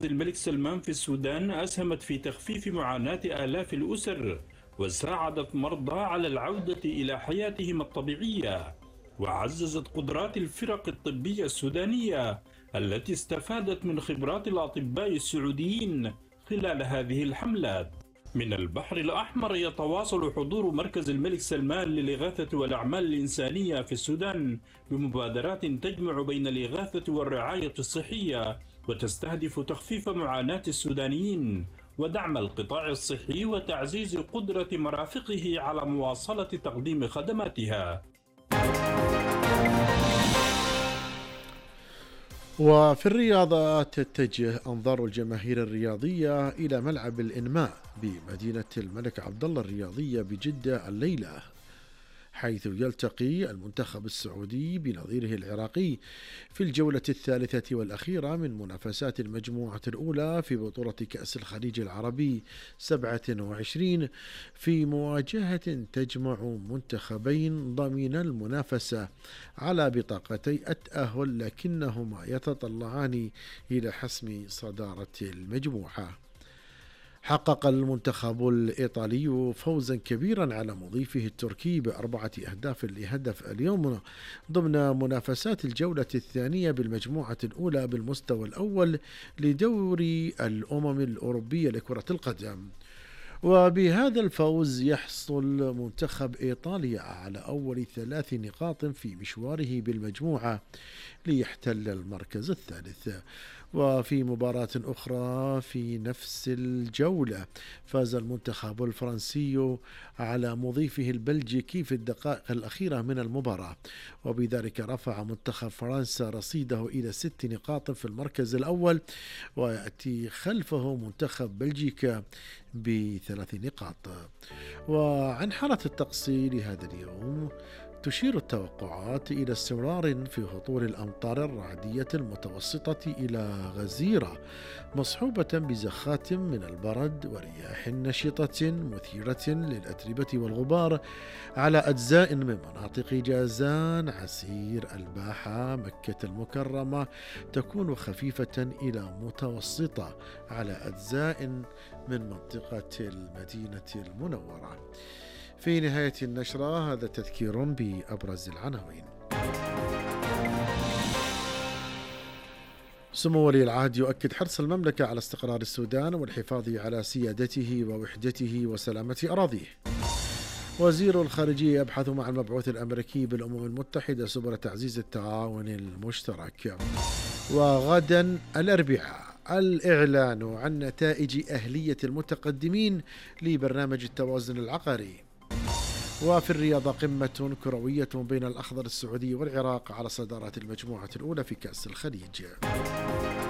الملك سلمان في السودان أسهمت في تخفيف معاناة آلاف الأسر، وساعدت مرضى على العودة إلى حياتهم الطبيعية، وعززت قدرات الفرق الطبية السودانية التي استفادت من خبرات الأطباء السعوديين خلال هذه الحملات. من البحر الأحمر يتواصل حضور مركز الملك سلمان للإغاثة والأعمال الإنسانية في السودان بمبادرات تجمع بين الإغاثة والرعاية الصحية، وتستهدف تخفيف معاناة السودانيين ودعم القطاع الصحي وتعزيز قدرة مرافقه على مواصلة تقديم خدماتها. وفي الرياضة تتجه أنظار الجماهير الرياضية إلى ملعب الإنماء بمدينة الملك عبدالله الرياضية بجدة الليلة، حيث يلتقي المنتخب السعودي بنظيره العراقي في الجولة الثالثة والأخيرة من منافسات المجموعة الأولى في بطولة كأس الخليج العربي 27، في مواجهة تجمع منتخبين ضمن المنافسة على بطاقتي التأهل، لكنهما يتطلعان إلى حسم صدارة المجموعة. حقق المنتخب الإيطالي فوزا كبيرا على مضيفه التركي ب4 أهداف لهدف اليوم ضمن منافسات الجولة الثانية بالمجموعة الأولى بالمستوى الأول لدوري الأمم الأوروبية لكرة القدم. وبهذا الفوز يحصل منتخب إيطاليا على أول 3 نقاط في مشواره بالمجموعة ليحتل المركز الثالث. وفي مباراة أخرى في نفس الجولة فاز المنتخب الفرنسي على مضيفه البلجيكي في الدقائق الأخيرة من المباراة، وبذلك رفع منتخب فرنسا رصيده إلى 6 نقاط في المركز الأول، ويأتي خلفه منتخب بلجيكا ب3 نقاط. وعن حالة الطقس لهذا اليوم، تشير التوقعات إلى استمرار في هطول الأمطار الرعدية المتوسطة إلى غزيرة مصحوبة بزخات من البرد ورياح نشطة مثيرة للأتربة والغبار على أجزاء من مناطق جازان، عسير، الباحة، مكة المكرمة، تكون خفيفة إلى متوسطة على أجزاء من منطقة المدينة المنورة. في نهاية النشرة هذا تذكير بأبرز العناوين. سمو ولي العهد يؤكد حرص المملكة على استقرار السودان والحفاظ على سيادته ووحدته وسلامة أراضيه. وزير الخارجية يبحث مع المبعوث الأمريكي بالأمم المتحدة سبل تعزيز التعاون المشترك. وغدا الأربعاء الإعلان عن نتائج أهلية المتقدمين لبرنامج التوازن العقاري. وفي الرياضة قمة كروية بين الأخضر السعودي والعراق على صدارة المجموعة الأولى في كأس الخليج.